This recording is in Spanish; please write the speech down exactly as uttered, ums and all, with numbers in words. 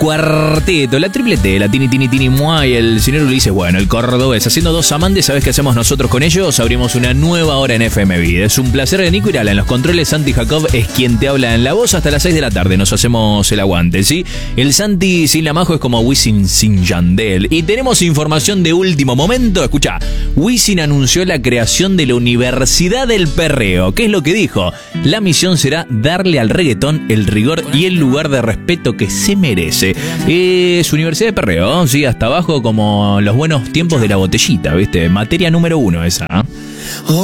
cuarteto, la triplete, la Tini Tini Tini Mua y el señor Ulises. Bueno, el cordobés, haciendo dos amantes. ¿Sabes qué hacemos nosotros con ellos? Abrimos una nueva hora en F M Vida. Es un placer de Nico Irala en los controles. Santi Jacob es quien te habla en la voz. Hasta las seis de la tarde nos hacemos el aguante, ¿sí? El Santi sin la Majo es como Wisin sin Yandel. Y tenemos información de último momento. Escucha, Wisin anunció la creación de la Universidad del Perreo. ¿Qué es lo que dijo? La misión será darle al reggaetón el rigor y el lugar de respeto que se merece. Es Universidad de Perreo, sí, hasta abajo como los buenos tiempos de la botellita, ¿viste? Materia número uno esa, ¿eh?